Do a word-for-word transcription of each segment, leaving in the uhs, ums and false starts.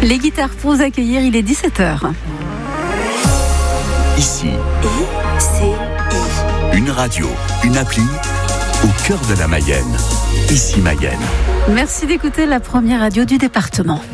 Les guitares pour vous accueillir, il est dix-sept heures. Ici, I C I. une radio, une appli au cœur de la Mayenne. Ici Mayenne. Merci d'écouter la première radio du département.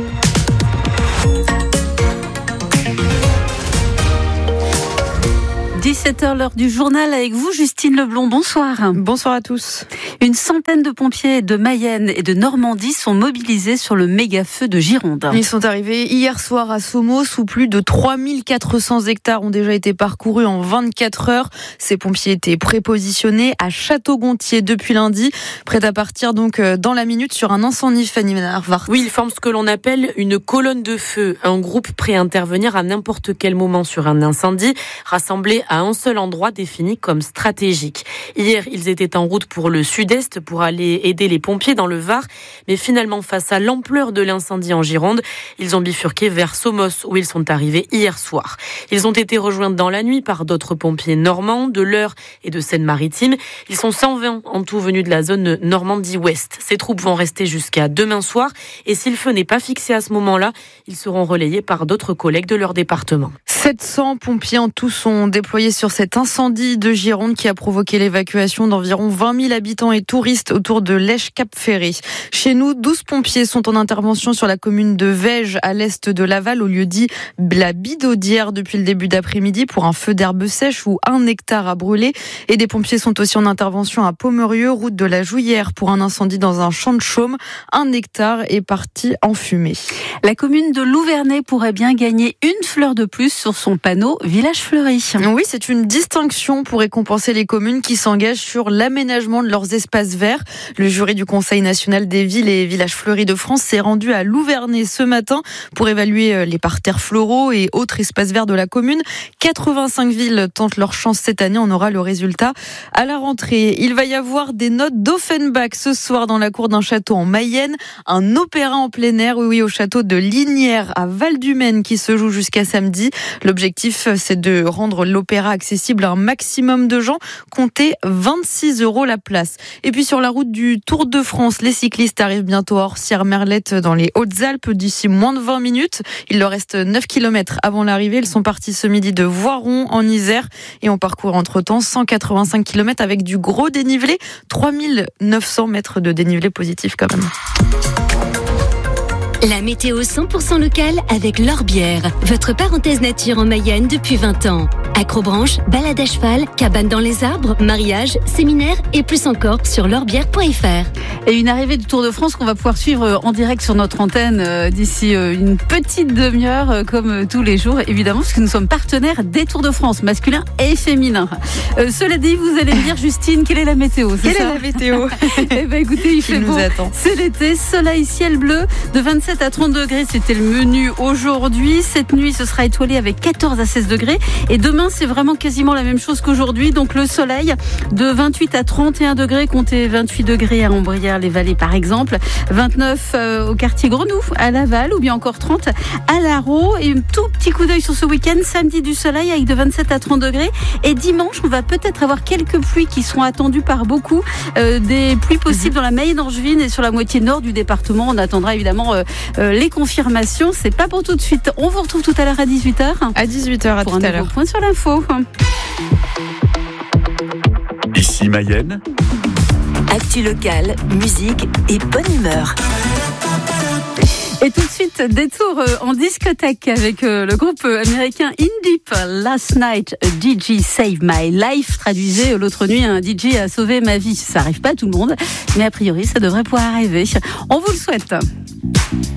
dix-sept heures, l'heure du journal avec vous, Justine Leblond. Bonsoir. Bonsoir à tous. Une centaine de pompiers de Mayenne et de Normandie sont mobilisés sur le méga-feu de Gironde. Ils sont arrivés hier soir à Somos où plus de trois mille quatre cents hectares ont déjà été parcourus en vingt-quatre heures. Ces pompiers étaient prépositionnés à Château-Gontier depuis lundi, prêts à partir donc dans la minute sur un incendie. Fanny Ménard-Vart. Oui, ils forment ce que l'on appelle une colonne de feu, un groupe prêt à intervenir à n'importe quel moment sur un incendie, rassemblé à un seul endroit défini comme stratégique. Hier, ils étaient en route pour le sud-est pour aller aider les pompiers dans le Var, mais finalement, face à l'ampleur de l'incendie en Gironde, ils ont bifurqué vers Somos où ils sont arrivés hier soir. Ils ont été rejoints dans la nuit par d'autres pompiers normands, de l'Eure et de Seine-Maritime. Ils sont cent vingt en tout venus de la zone Normandie-Ouest. Ces troupes vont rester jusqu'à demain soir et si le feu n'est pas fixé à ce moment-là, ils seront relayés par d'autres collègues de leur département. sept cents pompiers en tout sont déployés sur cet incendie de Gironde qui a provoqué l'évacuation d'environ vingt mille habitants et touristes autour de Lèche-Cap-Ferré. Chez nous, douze pompiers sont en intervention sur la commune de Vège, à l'est de Laval, au lieu dit la Bidaudière, depuis le début d'après-midi pour un feu d'herbe sèche où un hectare a brûlé. Et des pompiers sont aussi en intervention à Pomerieux, route de la Jouillère, pour un incendie dans un champ de chaume. Un hectare est parti en fumée. La commune de Louvernay pourrait bien gagner une fleur de plus sur son panneau Village Fleuri. Oui, c'est une distinction pour récompenser les communes qui s'engagent sur l'aménagement de leurs espaces verts. Le jury du Conseil national des villes et villages fleuris de France s'est rendu à Louvernay ce matin pour évaluer les parterres floraux et autres espaces verts de la commune. quatre-vingt-cinq villes tentent leur chance cette année. On aura le résultat à la rentrée. Il va y avoir des notes d'Offenbach ce soir dans la cour d'un château en Mayenne. Un opéra en plein air, oui, oui, au château de Lignières à Val-du-Maine qui se joue jusqu'à samedi. L'objectif, c'est de rendre l'opéra accessible à un maximum de gens. Comptez vingt-six euros la place. Et puis sur la route du Tour de France, les cyclistes arrivent bientôt à Orsières-Merlette dans les Hautes-Alpes d'ici moins de vingt minutes. Il leur reste neuf kilomètres avant l'arrivée. Ils sont partis ce midi de Voiron en Isère et ont parcouru entre-temps cent quatre-vingt-cinq kilomètres avec du gros dénivelé. trois mille neuf cents mètres de dénivelé positif quand même. La météo cent pour cent locale avec L'Orbière, votre parenthèse nature en Mayenne depuis vingt ans. Acrobranche, balade à cheval, cabane dans les arbres, mariage, séminaire et plus encore sur l'orbière point f r. Et une arrivée du Tour de France qu'on va pouvoir suivre en direct sur notre antenne d'ici une petite demi-heure comme tous les jours, évidemment, parce que nous sommes partenaires des Tours de France, masculins et féminins. Euh, cela dit, vous allez me dire, Justine, quelle est la météo? C'est Quelle ça est la météo? Eh ben, écoutez, il fait beau. C'est l'été, soleil, ciel bleu, de vingt-sept à trente degrés, c'était le menu aujourd'hui. Cette nuit, ce sera étoilé avec quatorze à seize degrés. Et demain, c'est vraiment quasiment la même chose qu'aujourd'hui. Donc le soleil de vingt-huit à trente et un degrés, comptez vingt-huit degrés à Ambrières-les-Vallées par exemple, vingt-neuf euh, au quartier Grenoux à Laval ou bien encore trente à Larreau. Et un tout petit coup d'œil sur ce week-end, samedi du soleil avec de vingt-sept à trente degrés. Et dimanche, on va peut-être avoir quelques pluies qui seront attendues par beaucoup. Euh, des pluies possibles dans la Mayenne-Angevine et sur la moitié nord du département. On attendra évidemment euh, euh, les confirmations. C'est pas pour tout de suite. On vous retrouve tout à l'heure à dix-huit heures. À dix-huit heures, à pour tout un à l'heure. Point sur l'info. Ici Mayenne. Actu locale, musique et bonne humeur. Et tout de suite, détour en discothèque avec le groupe américain In Deep. Last night, a D J saved my life. Traduisez, l'autre nuit, un D J a sauvé ma vie. Ça arrive pas à tout le monde, mais a priori, ça devrait pouvoir arriver. On vous le souhaite.